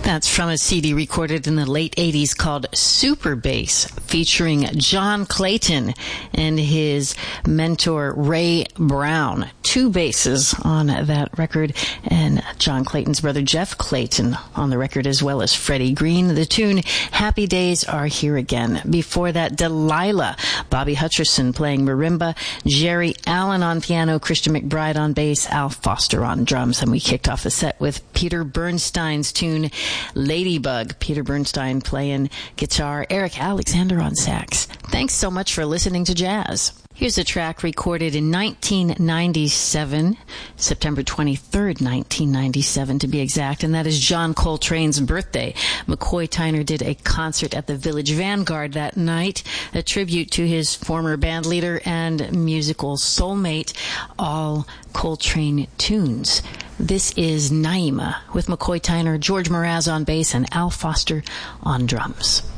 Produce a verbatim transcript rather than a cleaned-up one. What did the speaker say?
That's from a C D recorded in the late eighties called Super Bass, featuring John Clayton and his mentor Ray Brown. Two basses on that record, and John Clayton's brother Jeff Clayton on the record, as well as Freddie Green. The tune Happy Days Are Here Again. Before that, Delilah, Bobby Hutcherson playing marimba, Jerry Allen on piano, Christian McBride on bass, Al Foster on drums, and we kicked off the set with Peter Bernstein's tune Ladybug. Peter Bernstein playing guitar, Eric Alexander on sax. Thanks so much for listening to jazz. Here's a track recorded in nineteen ninety-seven, September twenty-third, nineteen ninety-seven to be exact, and that is John Coltrane's birthday. McCoy Tyner did a concert at the Village Vanguard that night, a tribute to his former band leader and musical soulmate, all Coltrane tunes. This is Naima with McCoy Tyner, George Mraz on bass, and Al Foster on drums.